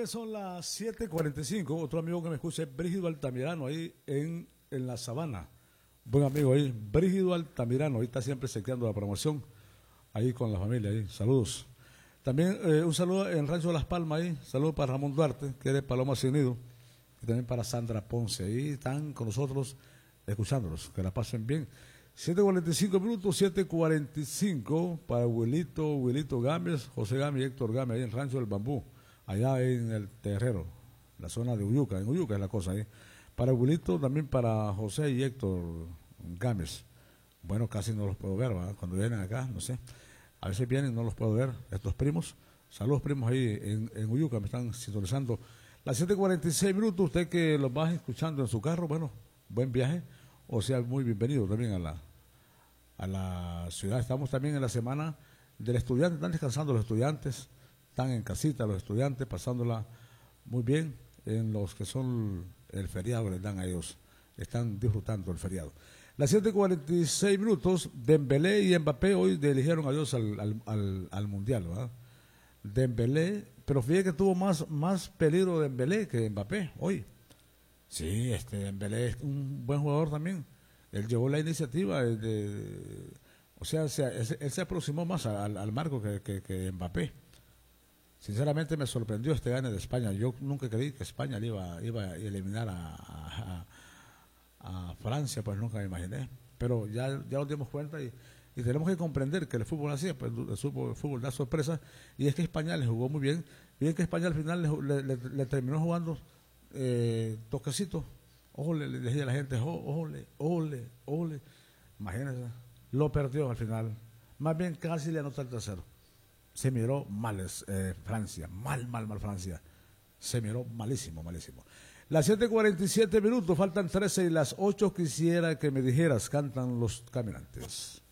señores, son las 7:45. Otro amigo que me escucha es Brígido Altamirano, ahí en la Sabana. Buen amigo ahí, Brígido Altamirano, ahí está siempre seteando la promoción, ahí con la familia, ahí. Saludos. También un saludo en Rancho de Las Palmas, ahí. Saludos para Ramón Duarte, que es de Paloma Sin Nido. Y también para Sandra Ponce, ahí están con nosotros escuchándolos. Que la pasen bien. 7:45 minutos, 7:45 para Wilito Gámez, José Gámez y Héctor Gámez, ahí en Rancho del Bambú, allá en el Terrero, la zona de Uyuca, en Uyuca es la cosa ahí. Para Wilito, también para José y Héctor Gámez. Bueno, casi no los puedo ver, ¿verdad? Cuando vienen acá, no sé. A veces vienen, no los puedo ver, estos primos. Saludos primos ahí en Uyuca, me están sintonizando. Las 7:46 minutos, usted que los va escuchando en su carro, bueno, buen viaje. O sea, muy bienvenido también a la ciudad. Estamos también en la semana del estudiante, están descansando los estudiantes, están en casita los estudiantes, pasándola muy bien en los que son el feriado, les dan a ellos, están disfrutando el feriado. Las 7:46 minutos, Dembélé y Mbappé hoy le dijeron adiós al Mundial, ¿verdad? Dembélé, pero fíjate que tuvo más peligro Dembélé que Mbappé hoy. Sí, Dembélé es un buen jugador también. Él llevó la iniciativa, o sea, él se aproximó más al marco que Mbappé. Sinceramente me sorprendió este gane de España. Yo nunca creí que España le iba a eliminar a Francia, pues nunca me imaginé. Pero ya nos dimos cuenta y tenemos que comprender que el fútbol así, pues el fútbol da sorpresas. Y es que España le jugó muy bien. Bien que España al final le terminó jugando toquecito. Ole, le decía a la gente, ole. Imagínense, lo perdió al final. Más bien casi le anotó el tercero. Se miró mal Francia, mal Francia. Se miró malísimo. Las 7:47 minutos, faltan 13 y las 8 quisiera que me dijeras, cantan los caminantes.